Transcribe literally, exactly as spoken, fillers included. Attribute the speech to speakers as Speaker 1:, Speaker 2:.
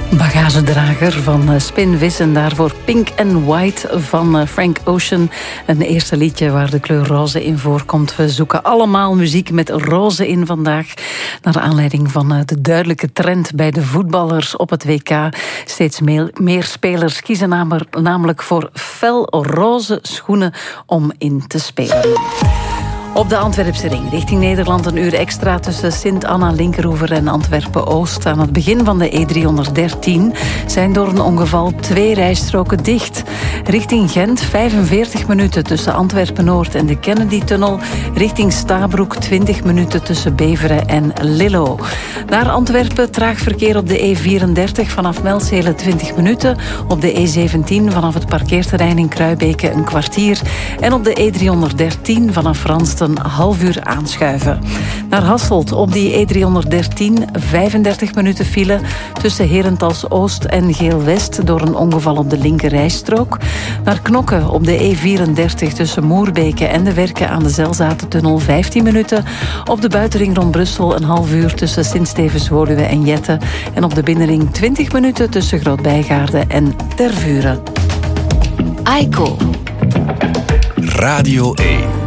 Speaker 1: Bagagedrager van Spinvis en daarvoor Pink and White van Frank Ocean. Een eerste liedje waar de kleur roze in voorkomt. We zoeken allemaal muziek met roze in vandaag. Naar aanleiding van de duidelijke trend bij de voetballers op het W K. Steeds meer spelers kiezen namelijk voor fel roze schoenen om in te spelen. Op de Antwerpse ring, richting Nederland, een uur extra tussen Sint-Anna, Linkeroever en Antwerpen-Oost. Aan het begin van de E driehonderddertien zijn door een ongeval twee rijstroken dicht. Richting Gent vijfenveertig minuten tussen Antwerpen-Noord en de Kennedy-tunnel. Richting Stabroek twintig minuten tussen Beveren en Lillo. Naar Antwerpen traag verkeer op de E vierendertig vanaf Melzele twintig minuten. Op de E zeventien vanaf het parkeerterrein in Kruibeke een kwartier. En op de E driehonderddertien vanaf Fransten een half uur aanschuiven. Naar Hasselt op die E driehonderddertien vijfendertig minuten file tussen Herentals Oost en Geel-West door een ongeval op de linkerrijstrook. Naar Knokke op de E vierendertig tussen Moerbeke en de Werken aan de Zelzatentunnel vijftien minuten. Op de buitenring rond Brussel een half uur tussen Sint-Stevens-Woluwe en Jette. En op de binnenring twintig minuten tussen Groot-Bijgaarde en Tervuren.
Speaker 2: Aiko. Radio één.